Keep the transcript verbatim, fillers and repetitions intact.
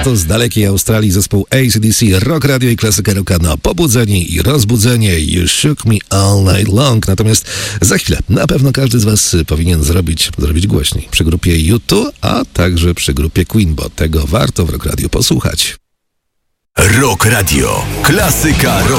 Prosto z dalekiej Australii zespół A C D C, Rock Radio i klasyka rocka na pobudzenie i rozbudzenie. You shook me all night long. Natomiast za chwilę na pewno każdy z was powinien zrobić, zrobić głośniej przy grupie U dwa, a także przy grupie Queen, bo tego warto w Rock Radio posłuchać. Rock Radio. Klasyka rocka.